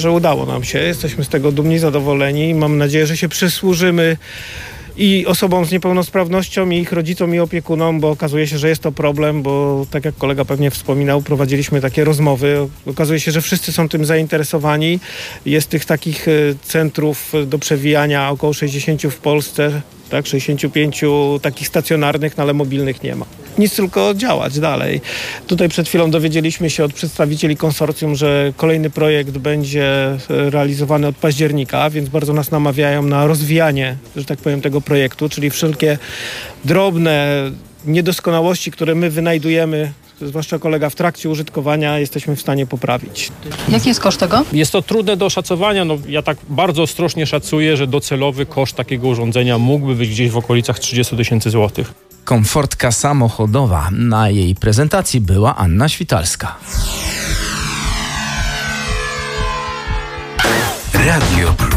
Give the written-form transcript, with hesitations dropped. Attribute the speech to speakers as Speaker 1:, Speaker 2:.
Speaker 1: że udało nam się. Jesteśmy z tego dumni, zadowoleni. Mam nadzieję, że się przysłużymy i osobom z niepełnosprawnością, i ich rodzicom, i opiekunom, bo okazuje się, że jest to problem, bo tak jak kolega pewnie wspominał, prowadziliśmy takie rozmowy. Okazuje się, że wszyscy są tym zainteresowani. Jest tych takich centrów do przewijania około 60 w Polsce, tak, 65 takich stacjonarnych, no ale mobilnych nie ma. Nic, tylko działać dalej. Tutaj przed chwilą dowiedzieliśmy się od przedstawicieli konsorcjum, że kolejny projekt będzie realizowany od października, więc bardzo nas namawiają na rozwijanie, że tak powiem, tego projektu, czyli wszelkie drobne niedoskonałości, które my wynajdujemy, zwłaszcza kolega, w trakcie użytkowania, jesteśmy w stanie poprawić.
Speaker 2: Jaki jest koszt tego?
Speaker 3: Jest to trudne do oszacowania. Ja tak bardzo ostrożnie szacuję, że docelowy koszt takiego urządzenia mógłby być gdzieś w okolicach 30 000 złotych.
Speaker 4: Komfortka samochodowa. Na jej prezentacji była Anna Świtalska.
Speaker 5: Radio